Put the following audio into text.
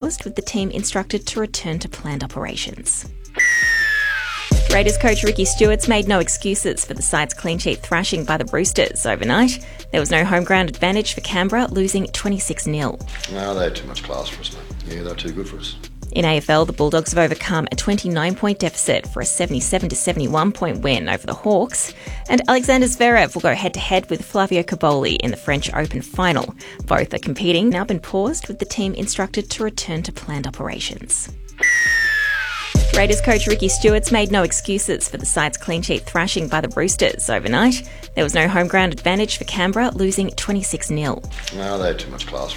paused, with the team instructed to return to planned operations. Raiders coach Ricky Stuart's made no excuses for the side's clean sheet thrashing by the Roosters overnight. There was no home ground advantage for Canberra, losing 26-0. No, they had too much class for us, mate. Yeah, they're too good for us. In AFL, the Bulldogs have overcome a 29-point deficit for a 77-71-point win over the Hawks, and Alexander Zverev will go head-to-head with Flavio Cobolli in the French Open final. Both are competing, now been paused, with the team instructed to return to planned operations. Raiders coach Ricky Stuart's made no excuses for the side's clean sheet thrashing by the Roosters overnight. There was no home ground advantage for Canberra, losing 26-0. No, they had too much class for us.